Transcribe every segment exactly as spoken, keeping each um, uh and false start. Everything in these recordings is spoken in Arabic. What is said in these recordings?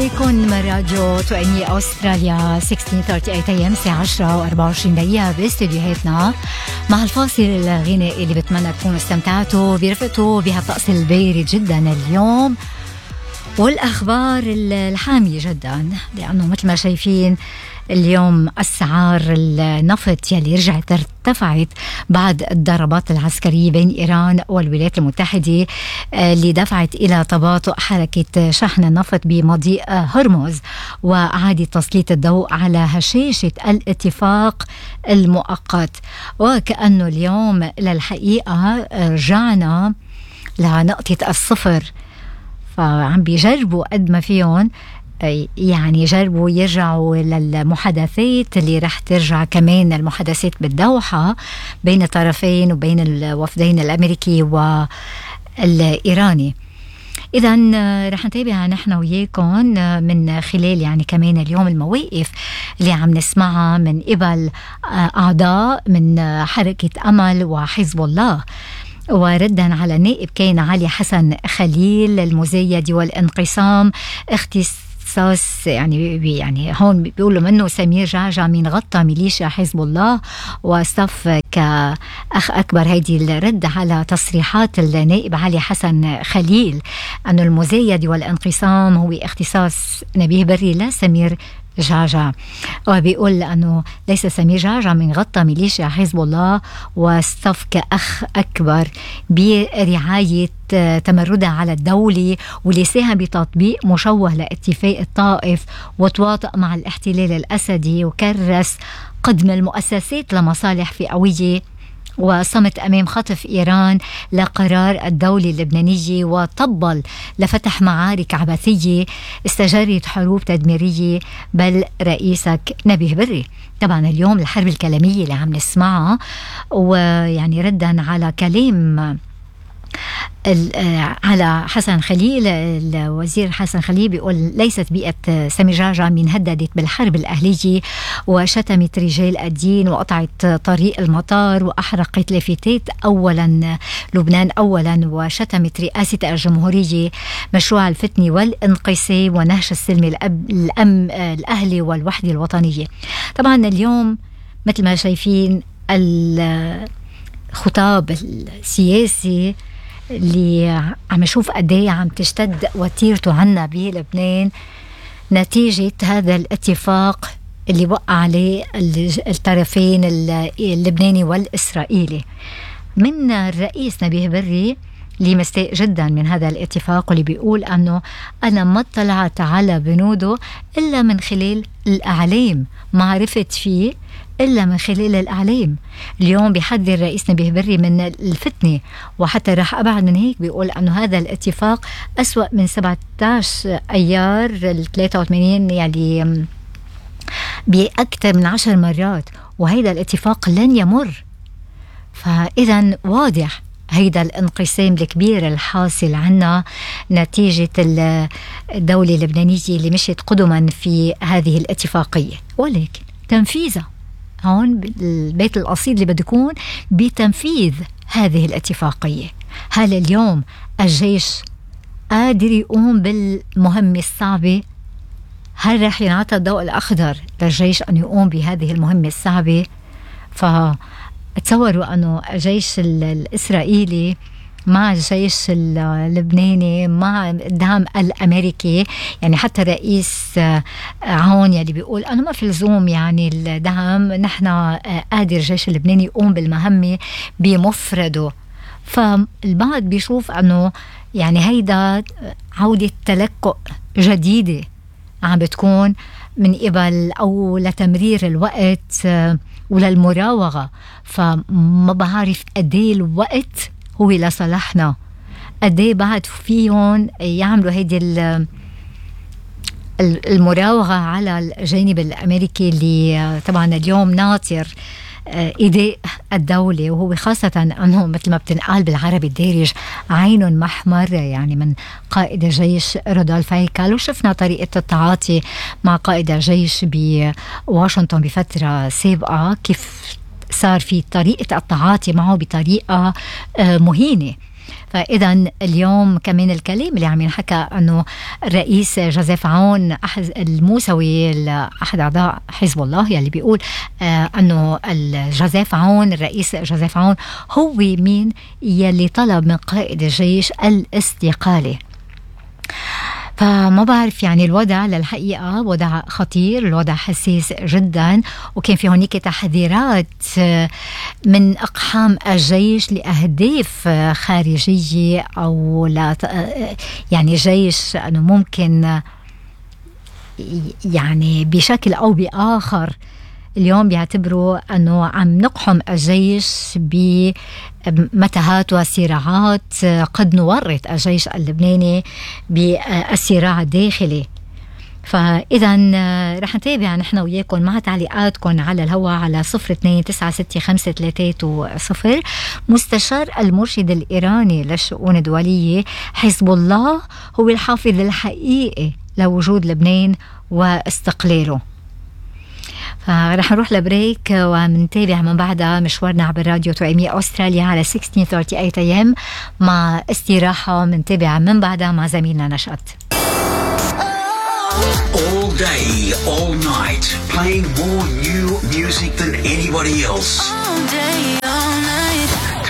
عليكم من راديو توأمية أستراليا ستة عشر ثلاثة وثلاثين أيام الساعة عشرة وأربعة وعشرين دقيقة باستديوهاتنا مع الفاصل الغنائي اللي بتمنى تكونوا استمتعتوا برفقته بهالطقس البارد جدا اليوم والأخبار الحامية جدا، لأنه مثل ما شايفين اليوم أسعار النفط يلي رجعت ارتفعت بعد الضربات العسكرية بين إيران والولايات المتحدة اللي دفعت إلى تباطؤ حركة شحن النفط بمضيق هرمز وإعادة تسليط الضوء على هشاشة الاتفاق المؤقت. وكأنه اليوم للحقيقة رجعنا لنقطة الصفر، فعم بيجربوا قد ما فيهم يعني يجربوا يرجعوا للمحادثات اللي رح ترجع كمان المحادثات بالدوحة بين الطرفين وبين الوفدين الأمريكي والإيراني. إذن رح نتابع نحن وياكم من خلال يعني كمان اليوم المواقف اللي عم نسمعها من قبل أعضاء من حركة أمل وحزب الله، وردا على نائب كان علي حسن خليل المزايدة والانقسام اختصاص يعني يعني هون بيقولوا منه سمير جعجع من غطى ميليشيا حزب الله وصف كأخ أكبر. هيدي الرد على تصريحات النائب علي حسن خليل أنه المزايدة والانقسام هو اختصاص نبيه بري لا سمير جعجع، وبيقول أنه ليس سمير جعجع من غطى ميليشيا حزب الله واصطف كأخ أكبر برعاية تمردها على الدولة واللي ساهم بتطبيق مشوه لاتفاق الطائف وتواطأ مع الاحتلال الأسدي وكرس قدم المؤسسات لمصالح فئوية وصمت أمام خطف إيران لقرار الدولة اللبنانية وطبل لفتح معارك عبثية استجرت حروب تدميرية بل رئيسك نبيه بري. طبعا اليوم الحرب الكلامية اللي عم نسمعها ويعني ردا على كلام على حسن خليل، الوزير حسن خليل بيقول ليست بيئة سمير جعجع من هددت بالحرب الأهلية وشتمت رجال الدين وقطعت طريق المطار وأحرقت لافتات أولا لبنان أولا وشتمت رئاسة الجمهورية مشروع الفتنة والانقسام ونهش السلم الأب الأم الأهلي والوحدة الوطنية. طبعا اليوم مثل ما شايفين الخطاب السياسي اللي عم نشوف قديه عم تشتد وتيرته عنا بلبنان نتيجة هذا الاتفاق اللي وقع عليه الطرفين اللبناني والإسرائيلي من الرئيس نبيه بري اللي مستاء جدا من هذا الاتفاق واللي بيقول أنه أنا ما اطلعت على بنوده إلا من خلال الأعلام، ما عرفت فيه إلا من خلال الأعلام. اليوم بيحذر الرئيس نبيه بري من الفتنة وحتى راح أبعد من هيك بيقول أنه هذا الاتفاق أسوأ من سبعة عشر أيار ثلاثة وثمانين يعني بأكثر من عشر مرات، وهذا الاتفاق لن يمر. فإذا واضح هيدا الانقسام الكبير الحاصل عنا نتيجة الدولة اللبنانية اللي مشيت قدما في هذه الاتفاقية، ولكن تنفيذها هون البيت الأصيل اللي بده يكون بتنفيذ هذه الاتفاقية. هل اليوم الجيش قادر يقوم بالمهمة الصعبة؟ هل رح ينعطى الضوء الأخضر للجيش أن يقوم بهذه المهمة الصعبة؟ فتصوروا أنه الجيش الإسرائيلي مع الجيش اللبناني مع الدعم الأمريكي، يعني حتى الرئيس عون يلي بيقول أنا ما في لزوم يعني الدعم، نحن قادر الجيش اللبناني يقوم بالمهمة بمفرده. فالبعض بيشوف أنه يعني هيدا عودة تلكؤ جديدة عم بتكون من قبل أو لتمرير الوقت وللمراوغة. فما بعرف قديه الوقت هو لصالحنا، قديه بعد فيهم يعملوا هيدي المراوغة على الجانب الأمريكي اللي طبعا اليوم ناطر إيداء الدولة، وهو خاصة أنه مثل ما بتنقال بالعربي الدارج عين محمر يعني من قائد الجيش رودولف هيكل. وشفنا طريقة التعاطي مع قائد الجيش بواشنطن بفترة سابقة كيف صار في طريقة التعاطي معه بطريقة مهينة. فإذا اليوم كمان الكلام اللي عم ينحكى أنه الرئيس جوزيف عون أحد الموسوي أحد أعضاء حزب الله يلي بيقول آه أنه جوزيف عون الرئيس جوزيف عون هو مين يلي طلب من قائد الجيش الاستقالة. فما بعرف يعني الوضع للحقيقة وضع خطير، الوضع حساس جدا، وكان في هونيك تحذيرات من أقحام الجيش لأهداف خارجية أو لا يعني جيش أنه ممكن يعني بشكل أو بآخر اليوم بيعتبروا أنه عم نقحم الجيش بمتاهات وصراعات قد نورط الجيش اللبناني بالصراع الداخلي. فإذا رح نتابع نحن وياكم مع تعليقاتكم على الهواء على صفر اثنين تسعة ستة خمسة ثلاثة صفر. مستشار المرشد الإيراني للشؤون الدولية حزب الله هو الحافظ الحقيقي لوجود لبنان واستقلاله. فرح نروح لبريك ومنتابع من بعدها مشوارنا عبر راديو توأمية أستراليا على ستة عشر ثلاثة وثلاثين إيه إم مع استراحة منتابع من بعدها مع زميلنا نشأت. All day, all night, playing more new music than anybody else. All day, all night.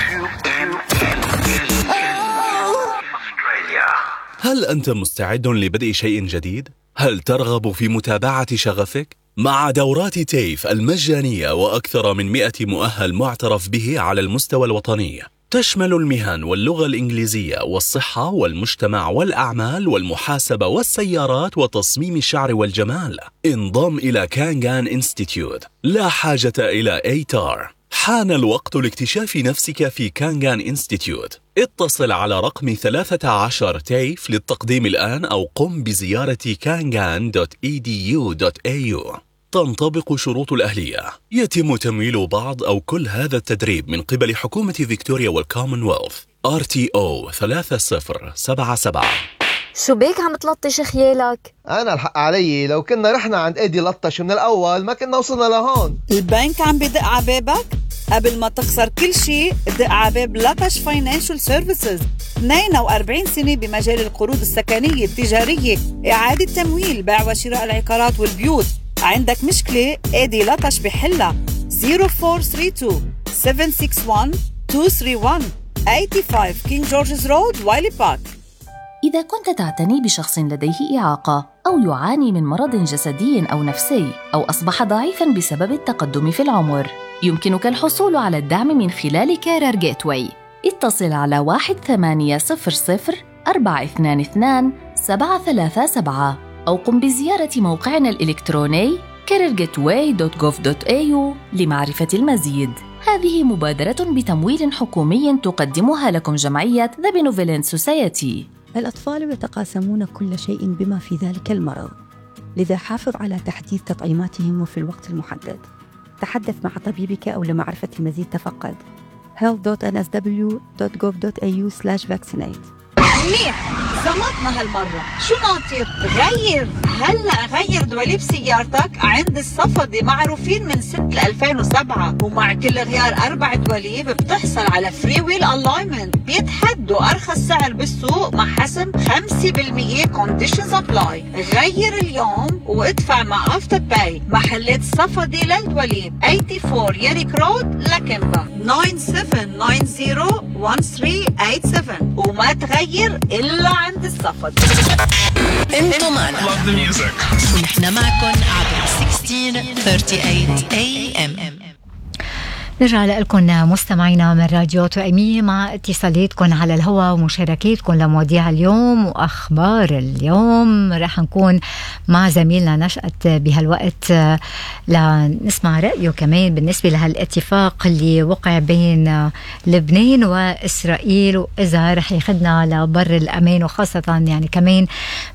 Australia. هل أنت مستعد لبدء شيء جديد؟ هل ترغب في متابعة شغفك؟ مع دورات تيف المجانية وأكثر من مئة مؤهل معترف به على المستوى الوطني، تشمل المهن واللغة الإنجليزية والصحة والمجتمع والأعمال والمحاسبة والسيارات وتصميم الشعر والجمال. انضم إلى كانغان إنستيتيوت، لا حاجة إلى إيتار. حان الوقت لاكتشاف نفسك في كانغان إنستيتيوت. اتصل على رقم ثلاثة عشر تيف للتقديم الآن أو قم بزيارة كانغان دوت إي دي يو دوت إيه يو. تنطبق شروط الأهلية. يتم تمويل بعض أو كل هذا التدريب من قبل حكومة فيكتوريا والكومنولث. آر تي أو ثلاثة صفر سبعة سبعة. شو بيك عم تلطش خيالك؟ أنا الحق علي، لو كنا رحنا عند إيدي لطش من الأول ما كنا وصلنا لهون. البنك عم بدق عبابك؟ قبل ما تخسر كل شيء دق عباب لطش فاينانشال سيرفيسز. اثنين وأربعين سنة بمجال القروض السكنية التجارية، إعادة تمويل، بيع وشراء العقارات والبيوت. عندك مشكلة إيدي لطش بحلها. صفر أربعة ثلاثة اثنين سبعة ستة واحد اثنين ثلاثة واحد خمسة وثمانين كينج جورجز رود وايلي بارك. إذا كنت تعتني بشخص لديه إعاقة أو يعاني من مرض جسدي أو نفسي أو أصبح ضعيفاً بسبب التقدم في العمر، يمكنك الحصول على الدعم من خلال كارير جيتواي. اتصل على واحد ثمانية صفر صفر أربعة اثنين اثنين سبعة ثلاثة سبعة أو قم بزيارة موقعنا الإلكتروني كارير جيتواي دوت جوف دوت إيه يو لمعرفة المزيد. هذه مبادرة بتمويل حكومي تقدمها لكم جمعية The Benevolent Society. الأطفال يتقاسمون كل شيء بما في ذلك المرض، لذا حافظ على تحديث تطعيماتهم وفي الوقت المحدد. تحدث مع طبيبك أو لمعرفة المزيد تفقد health دوت إن إس دبليو دوت جوف دوت إيه يو سلاش فاكسينيت. منيح، زمطنا هالمرة. شو ناطر؟ غير هلأ غير دواليب سيارتك عند الصفدي، معروفين من سنة ألفين وسبعة، ومع كل غيار أربع دواليب بتحصل على فري ويل ألاينمنت. بيتحدوا أرخص سعر بالسوق مع حسم خمسة بالمية كونديشنز أبلاي. غير اليوم وادفع مع أفتر باي. محلات الصفدي للدواليب أربعة وثمانين ياريك رود لكمبا تسعة سبعة تسعة صفر واحد ثلاثة ثمانية سبعة، وما تغير إلا عند الصفد. انتم معنا ونحن معكم عبر ستة عشر ثلاثة وثلاثين إيه إم. نرجع لكم مستمعينا من راديو توأمية مع اتصالاتكم على الهواء ومشاركاتكم لمواضيع اليوم وأخبار اليوم. رح نكون مع زميلنا نشأت بهالوقت لنسمع رأيه كمان بالنسبة لهالاتفاق اللي وقع بين لبنان وإسرائيل، وإذا رح يخدنا لبر الأمان، وخاصة يعني كمان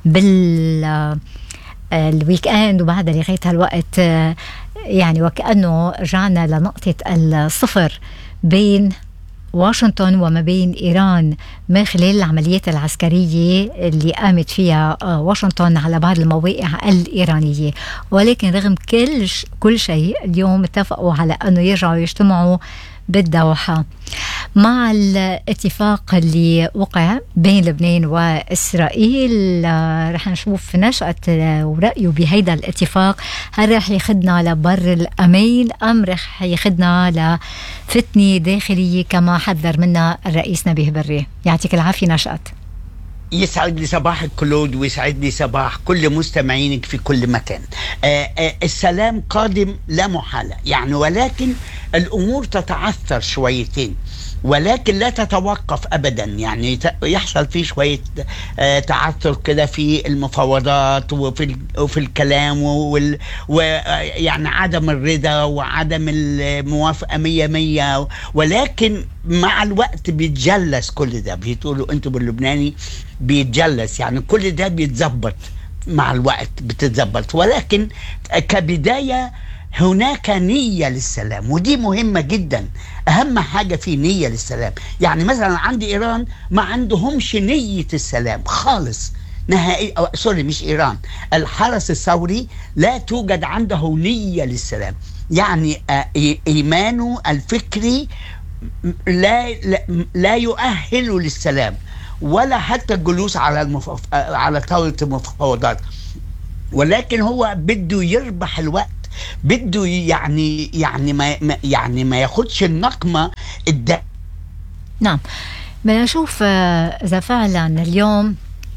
بال الويك اند وبعد لغاية هالوقت يعني وكأنه رجعنا لنقطة الصفر بين واشنطن وما بين إيران من خلال العمليات العسكرية اللي قامت فيها واشنطن على بعض المواقع الإيرانية. ولكن رغم كل كل شيء اليوم اتفقوا على أنه يرجعوا يجتمعوا بالدوحة. مع الاتفاق اللي وقع بين لبنان وإسرائيل رح نشوف نشأة ورأيه بهيدا الاتفاق، هل رح يخدنا لبر الأمان أم رح يخدنا لفتنة داخلية كما حذر منا الرئيس نبيه بري؟ يعطيك العافية نشأة. يسعد لي صباحك كلود ويسعد لي صباح كل مستمعينك في كل مكان. آآ آآ السلام قادم لا محالة يعني، ولكن الأمور تتعثر شويتين، ولكن لا تتوقف أبدا يعني، يحصل فيه شوية تعثر كده في المفاوضات وفي وفي الكلام وال ويعني عدم الرضا وعدم الموافقة مية مية، ولكن مع الوقت بيتجلس كل ده. بيتقولوا أنتوا باللبناني بيتجلس يعني، كل ده بيتزبط مع الوقت بتتزبط، ولكن كبداية هناك نية للسلام، ودي مهمة جدا. أهم حاجة في نية للسلام. يعني مثلا عند إيران ما عندهمش نية السلام خالص نهائي، سوري مش إيران، الحرس الثوري لا توجد عنده نية للسلام. يعني إيمانه الفكري لا لا, لا يؤهل للسلام ولا حتى الجلوس على المف... على طاولة المفاوضات، ولكن هو بده يربح الوقت، بده يعني يعني ما يعني ما ياخدش النقمة الدا. نعم، بدنا نشوف إذا فعلا اليوم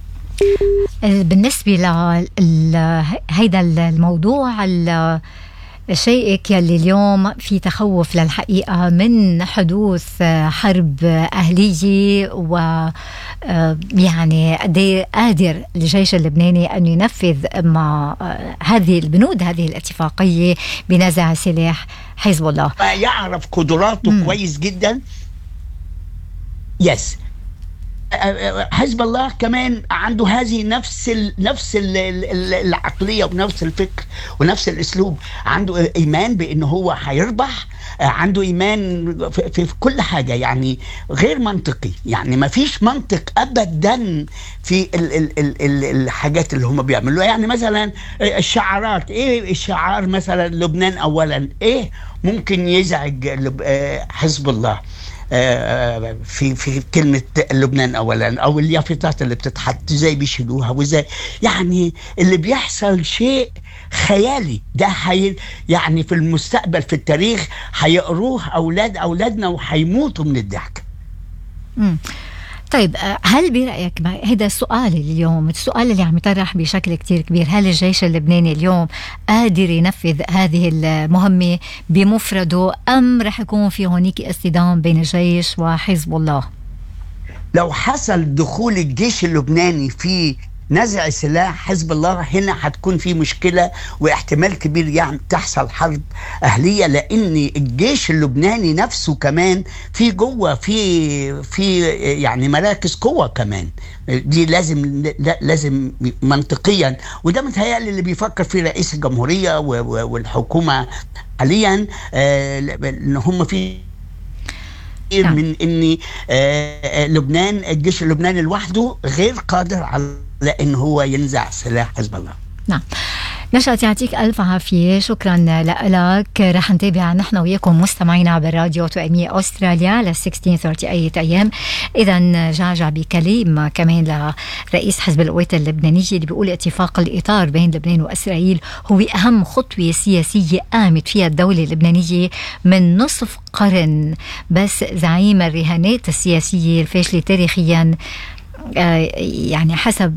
بالنسبة لهيدا الموضوع الشائك يلي اليوم في تخوف للحقيقة من حدوث حرب أهلية، و يعني قد قادر الجيش اللبناني أن ينفذ مع هذه البنود هذه الاتفاقية بنزع سلاح حزب الله. يعرف قدراته م. كويس جدا. يس حزب الله كمان عنده هذه نفس ال نفس ال العقلية ونفس الفكر ونفس الاسلوب، عنده ايمان بانه هو هيربح، عنده ايمان في, في كل حاجة يعني غير منطقي، يعني ما فيش منطق ابدا في ال ال ال ال الحاجات اللي هم بيعملوها. يعني مثلا الشعارات، ايه الشعار مثلا لبنان اولا، ايه ممكن يزعج حزب الله في في كلمة لبنان أولا، أو اليافطات اللي بتتحط زي بيشيلوها وزي يعني اللي بيحصل شيء خيالي. ده حي يعني في المستقبل في التاريخ هيقروه أولاد أولادنا وهيموتوا من الضحك. امم طيب، هل برأيك هذا السؤال اليوم، السؤال اللي عم يطرح بشكل كتير كبير، هل الجيش اللبناني اليوم قادر ينفذ هذه المهمة بمفرده أم رح يكون في هونيك اصطدام بين الجيش وحزب الله؟ لو حصل دخول الجيش اللبناني في نزع سلاح حزب الله، هنا هتكون في مشكلة واحتمال كبير يعني تحصل حرب أهلية، لأن الجيش اللبناني نفسه كمان في جوه في في يعني مراكز قوة كمان، دي لازم لازم منطقيا، وده متهيألي اللي بيفكر فيه رئيس الجمهورية والحكومة حاليا، ان هم في من ان لبنان الجيش اللبناني لوحده غير قادر على لأن هو ينزع سلاح حزب الله. نعم، نشأة يعطيك ألف عافية، شكرا لك. رح نتابع نحن وياكم مستمعينا بالراديو توأمية أستراليا على ألف وستمية وثلاثة وثلاثين أيام. إذا جاجع بكلام كمان لرئيس حزب القوات اللبنانية اللي بيقول اتفاق الإطار بين لبنان وإسرائيل هو أهم خطوة سياسية قامت فيها الدولة اللبنانية من نصف قرن، بس زعيم الرهانات السياسية الفاشلة تاريخيا يعني حسب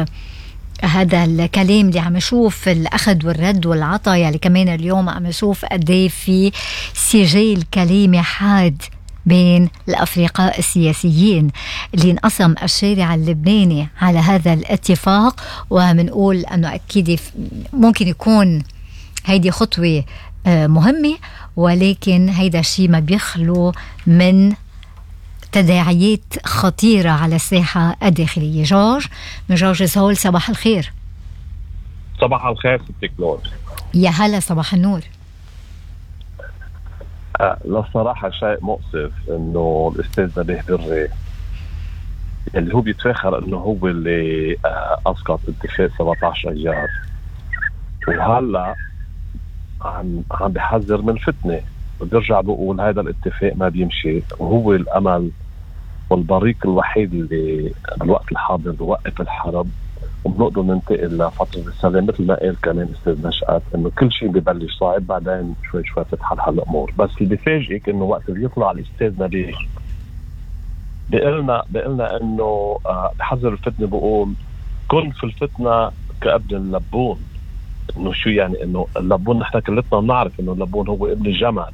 هذا الكلام اللي عم نشوف الأخذ والرد والعطاء، يعني كمان اليوم عم نشوف قديه في سجال كلامي حاد بين الأفرقاء السياسيين اللي انقسم الشارع اللبناني على هذا الاتفاق. ومنقول أنه أكيد ممكن يكون هيدي خطوة مهمة، ولكن هيدا الشيء ما بيخلو من تداعيات خطيرة على الساحة الداخلية. جورج من جورج زهول، صباح الخير. صباح الخير ستي كلود. يا هلا، صباح النور. أه للصراحة شيء مؤسف انه الاستاذ نبيه بري اللي هو بيتفاخر انه هو اللي أه اسقط اتفاق سبعة عشر ايار، وهلا عم عم بحذر من فتنة بيرجع بقول هذا الاتفاق ما بيمشي، وهو الأمل والبريق الوحيد اللي بالوقت الحاضر بوقف الحرب وبنقدر ننتقل لفترة السلام. مثل ما قال كمان أستاذ نشأت إنه كل شيء ببلش صعب بعدين شوي شوي تتحل الأمور. بس اللي بيفاجئك إنه وقت اللي يطلع الأستاذ نبيه بيقلنا بيقلنا إنه آه بحذر الفتنة، بقول كن في الفتنة كابن اللبون. إنه شو يعني؟ إنه اللبون نحن كلتنا بنعرف إنه اللبون هو ابن الجمل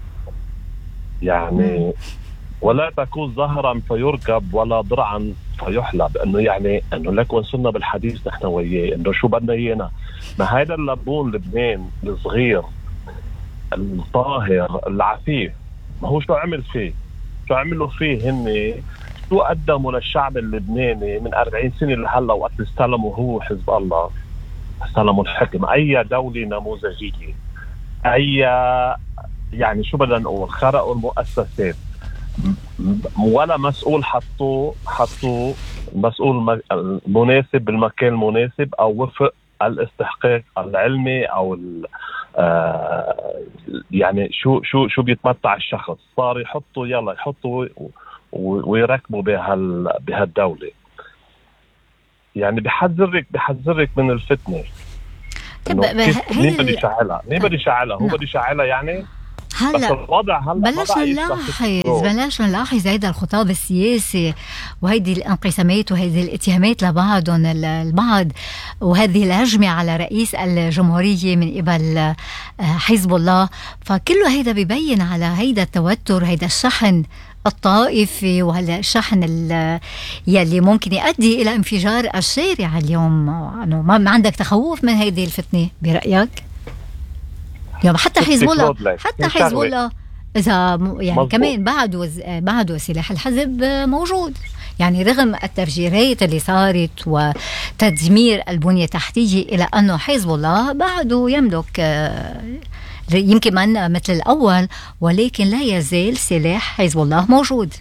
يعني، ولا تكون زهرا فيركب ولا ضرعا فيحلب. انه يعني انه لك وصلنا بالحديث نحن وياه انه شو بدنا ايانا. ما هذا اللبون لبنان الصغير الطاهر العفيف، ما هو شو عمل فيه؟ شو عملوا فيه هن؟ شو قدموا للشعب اللبناني من أربعين سنة لهلا وقت استلموا هو حزب الله، استلموا الحكم؟ اي دولة نموذجية، اي يعني شو بدنا نقول، خرقوا المؤسسات، ولا مسؤول حطوه حطوه مسؤول مناسب بالمكان المناسب او وفق الاستحقاق العلمي او آه يعني شو شو شو بيتمتع الشخص. صار يحطوا يلا يحطوا ويركبوا بهال بهالدوله. يعني بحذرك بحذرك من الفتنه. مين بده يشعلها؟ مين بده يشعلها؟ هو بده يشعلها يعني. هلا بلاش نلاحظ بلاش نلاحظ هيدا الخطاب السياسي وهيدي الانقسامات وهيدي الاتهامات لبعضهم البعض وهذه الهجمة على رئيس الجمهورية من قبل حزب الله. فكله هيدا بيبين على هيدا التوتر، هيدا الشحن الطائفي وهذا الشحن يلي ممكن يؤدي إلى انفجار الشارع اليوم. أنه ما عندك تخوف من هيدي الفتنة برأيك؟ يعني حتى حزب الله حتى حزب الله إذا يعني مزبوط. كمان بعده بعده سلاح الحزب موجود، يعني رغم التفجيرات اللي صارت وتدمير البنية التحتية إلى أنه حزب الله بعده يملك يمكن من مثل الأول، ولكن لا يزال سلاح حزب الله موجود.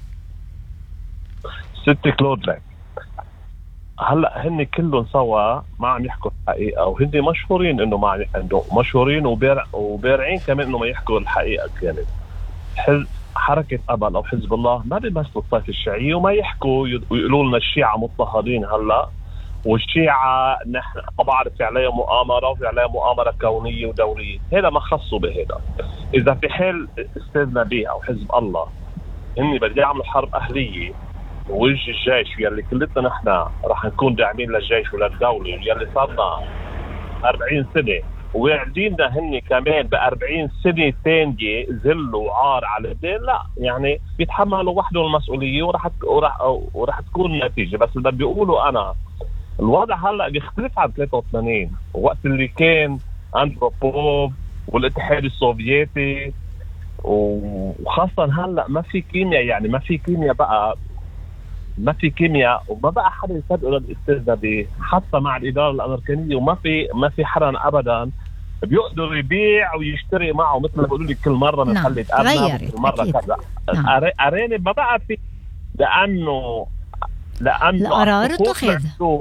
ست كلود لك هلا هن كلهم سوا ما عم يحكوا الحقيقه، وهن مشهورين انه ما انه مشهورين وبارع وبارعين كمان انه ما يحكوا الحقيقه. كانت حز... حركه أمل او حزب الله ما بيمثلوا الطائفه الشيعيه وما يحكوا ويقولوا لنا الشيعه مضطهدين هلا، والشيعه نحن ما بعرف في عليها مؤامره وفي عليها مؤامره كونيه ودوليه. هذا ما خصوا بهذا. اذا في حال استاذ نبيه او حزب الله هن بدهم يعملوا حرب اهليه ووجه الجيش يلي كلتنا نحن راح نكون داعمين للجيش وللدولة يلي صارنا أربعين سنة وقاعديننا هن كمان بأربعين سنة تانية ذل وعار على لبنان، لا يعني بيتحملوا وحدهم المسؤولية ورح ورح ورح تكون النتيجة. بس اللي بيقولوا أنا الوضع هلا بيختلف عن ثلاثة وثمانين وقت اللي كان أندروبوف والاتحاد السوفيتي، وخاصة هلا ما في كيمياء، يعني ما في كيمياء بقى ما في كيمياء وما بقى حدا يصدق للاستاذ نبيه حتى مع الاداره الامريكانيه، وما في ما في حدا ابدا بيقدر يبيع ويشتري معه مثل ما بيقولوا لي كل مره من خلت ابنا كل مره كذا. ارانب ما بقى في لانه لانه القرار اتخذ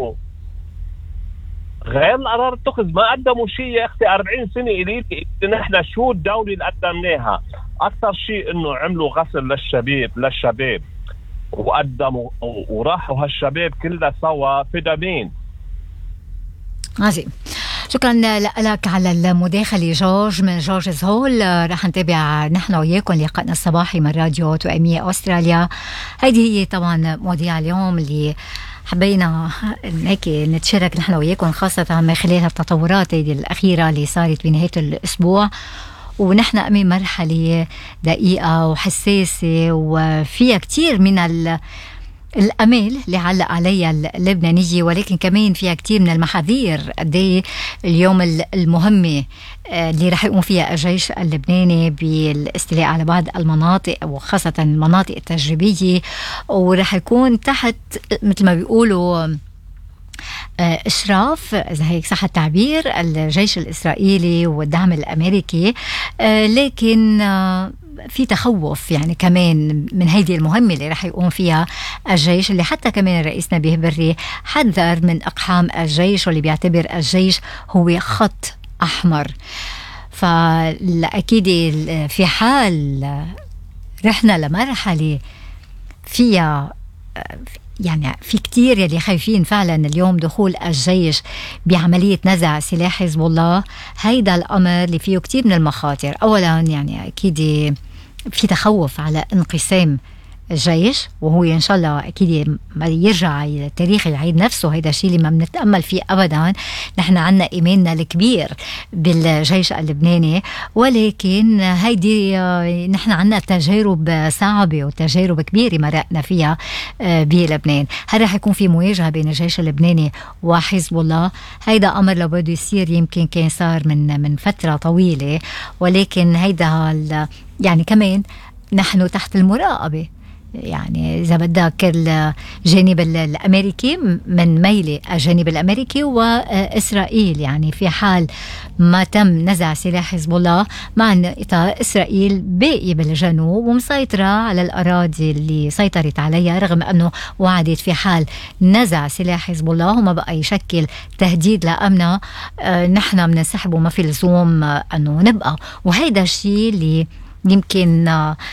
غير القرار اتخذ. ما قدموا شيء يا اختي أربعين سنه اليك. نحن شو الدوله اللي قدمناها؟ اكثر شيء انه عملوا غسل للشباب للشباب وقدموا وراحوا هالشباب كلها سوا في دمين. عظيم. شكرا لك على المداخلة جورج من جورجز هول. رح نتابع نحن وياكم لقائنا الصباحي من راديو توأمية أستراليا. هذه هي طبعا مواضيع اليوم اللي حبينا هيك نتشارك نحن وياكم، خاصة من خلال التطورات هذه الأخيرة اللي صارت بنهاية الأسبوع، ونحن أمام مرحلة دقيقة وحساسة وفيها كتير من الأمال اللي علق عليها اللبنانية، ولكن كمان فيها كتير من المحاذير. قديه اليوم المهمة اللي رح يقوم فيها الجيش اللبناني بالاستيلاء على بعض المناطق وخاصة المناطق التجريبية، ورح يكون تحت مثل ما بيقولوا إشراف إذا هيك صح التعبير الجيش الإسرائيلي والدعم الأمريكي. لكن في تخوف يعني كمان من هذه المهمة اللي رح يقوم فيها الجيش، اللي حتى كمان الرئيس نبيه بري حذر من إقحام الجيش واللي بيعتبر الجيش هو خط أحمر. فأكيد في حال رحنا لمرحلة فيها يعني في كتير يلي خايفين فعلا اليوم دخول الجيش بعملية نزع سلاح حزب الله، هيدا الأمر اللي فيه كتير من المخاطر. أولا يعني أكيد في تخوف على انقسام الجيش، وهو إن شاء الله أكيد ما يرجع التاريخ يعيد نفسه. هيدا الشيء اللي ما بنتأمل فيه أبدا. نحن عنا إيماننا الكبير بالجيش اللبناني، ولكن هيدي نحن عنا تجارب صعبة وتجارب كبيرة مرقنا فيها بلبنان. هل رح يكون في مواجهة بين الجيش اللبناني وحزب الله؟ هيدا أمر لو بده يصير يمكن كان صار من من فترة طويلة، ولكن هيدا يعني كمان نحن تحت المراقبة. يعني إذا بدك الجانب الأمريكي من ميلة الجانب الأمريكي وإسرائيل، يعني في حال ما تم نزع سلاح حزب الله مع أن إسرائيل باقي بالجنوب ومسيطرة على الأراضي اللي سيطرت عليها، رغم أنه وعدت في حال نزع سلاح حزب الله وما بقى يشكل تهديد لأمنها نحن بننسحب وما في لزوم أنه نبقى. وهيدا الشيء اللي يمكن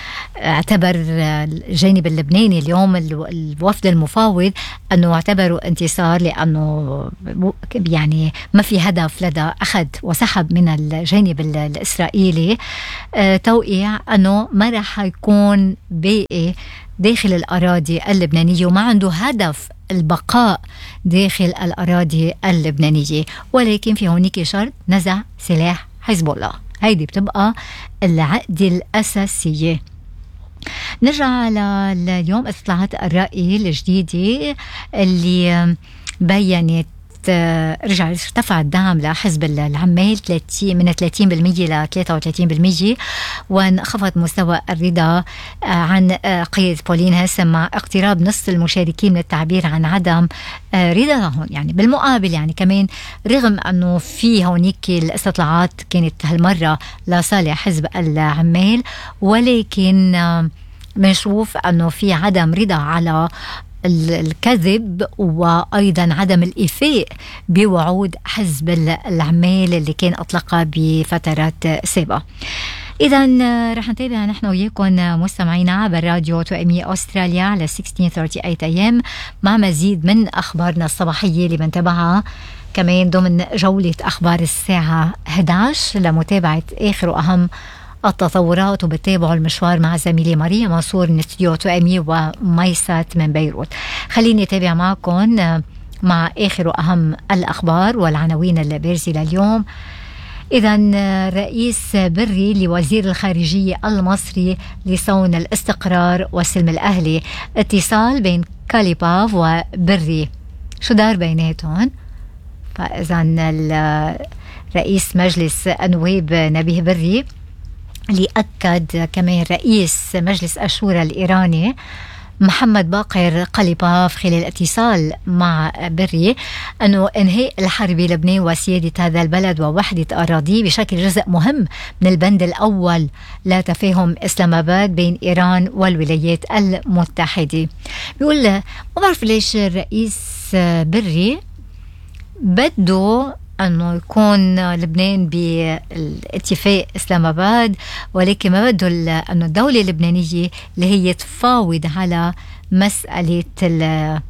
اعتبر الجانب اللبناني اليوم الوفد المفاوض أنه اعتبروا انتصار، لأنه يعني ما في هدف لدى أخذ وسحب من الجانب الإسرائيلي توقيع أنه ما رح يكون باقي داخل الأراضي اللبنانية وما عنده هدف البقاء داخل الأراضي اللبنانية، ولكن في هونيك شرط نزع سلاح حزب الله. هيدي بتبقى العقدة الأساسية. نرجع على اليوم استطلاعات الرأي الجديدة اللي بيّنت رجع ارتفع الدعم لحزب العمال من ثلاثين بالمئة ل ثلاثة وثلاثين بالمئة، وانخفض مستوى الرضا عن قيادة بولين هاسم مع اقتراب نصف المشاركين من التعبير عن عدم رضاهم. يعني بالمقابل يعني كمان رغم أنه في هونيك الاستطلاعات كانت هالمرة لصالح حزب العمال، ولكن بنشوف أنه في عدم رضا على الكذب وأيضا عدم الإيفاء بوعود حزب العمال اللي كان أطلقها بفترات سابقة. إذا رح نتابع نحن وياكم مستمعينا عبر راديو توأمية أستراليا على ستة عشر ثلاثين وثمانين أي إم مع مزيد من أخبارنا الصباحية اللي بنتابعها كمان ضمن جولة أخبار الساعة إحدى عشر لمتابعة آخر وأهم التطورات. وبتابعوا المشوار مع زميلي ماريا منصور من استوديو توأمية وميسات من بيروت. خليني أتابع معكم مع آخر وأهم الأخبار والعناوين البارزة لليوم. إذا رئيس بري لوزير الخارجية المصري لصون الاستقرار والسلم الأهلي، اتصال بين كاليباف وبري، شو دار بيناتهم؟ فإذا رئيس مجلس النواب نبيه بري اللي أكد كمان رئيس مجلس الشورى الإيراني محمد باقر قليباف خلال اتصال مع بري أنه إنهاء الحرب بلبنان وسيادة هذا البلد ووحدة أراضيه بشكل جزء مهم من البند الأول لتفاهم إسلام آباد بين إيران والولايات المتحدة. بيقول ما بعرف ليش الرئيس بري بده أنه يكون لبنان بالاتفاق إسلام آباد، ولكن ما بده أنه الدولة اللبنانية اللي هي تفاوض على مسألة ال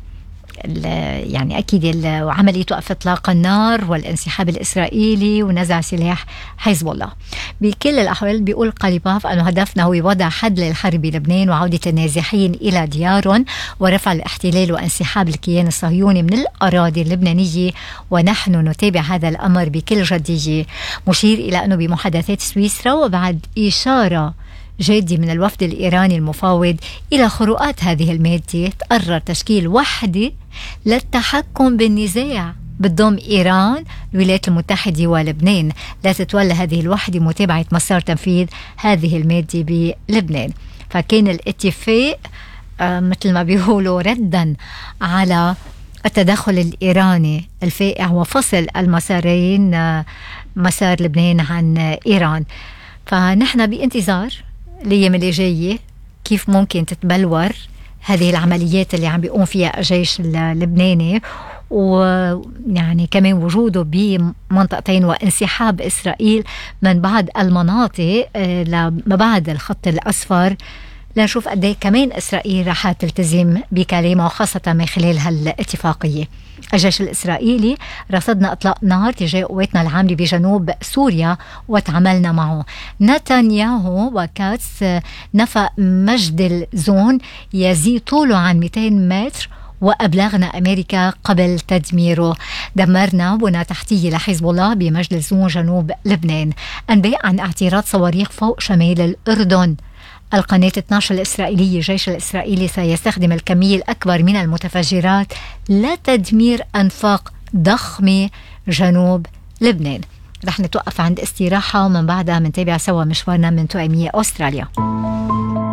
يعني أكيد عملية وقف إطلاق النار والانسحاب الإسرائيلي ونزع سلاح حزب الله. بكل الأحوال بيقول قليباف أنه هدفنا هو وضع حد للحرب بلبنان وعودة النازحين إلى ديارهم ورفع الاحتلال وانسحاب الكيان الصهيوني من الأراضي اللبنانية، ونحن نتابع هذا الأمر بكل جدية، مشير إلى أنه بمحادثات سويسرا وبعد إشارة جادي من الوفد الإيراني المفاوض إلى خروقات هذه المادة تقرر تشكيل وحدة للتحكم بالنزاع بتضم إيران الولايات المتحدة ولبنان، لا تتولى هذه الوحدة متابعة مسار تنفيذ هذه المادة بلبنان. فكان الاتفاق آه مثل ما بيقولوا ردا على التدخل الإيراني الفائع وفصل المسارين آه مسار لبنان عن إيران. فنحن بانتظار الأيام اللي جاية كيف ممكن تتبلور هذه العمليات اللي عم بيقوم فيها الجيش اللبناني، ويعني كمان وجوده بمنطقتين وانسحاب إسرائيل من بعض المناطق ما بعد الخط الأصفر، لنشوف قد ايه كمان إسرائيل رح تلتزم بكلامه وخاصة من خلال هالاتفاقية. الجيش الإسرائيلي رصدنا إطلاق نار تجاه قواتنا العاملة بجنوب سوريا وتعاملنا معه. نتنياهو وكاتس نفى مجد الزون يزيد طوله عن مئتين متر وأبلغنا أمريكا قبل تدميره. دمرنا بنى تحتية لحزب الله بمجد الزون جنوب لبنان. أنباء عن اعتراض صواريخ فوق شمال الأردن. القناة اثني عشر الإسرائيلية، الجيش الإسرائيلي سيستخدم الكمية الأكبر من المتفجرات لتدمير أنفاق ضخمة جنوب لبنان. رح نتوقف عند استراحة ومن بعدها منتابع سوا مشوارنا من توأمية أستراليا.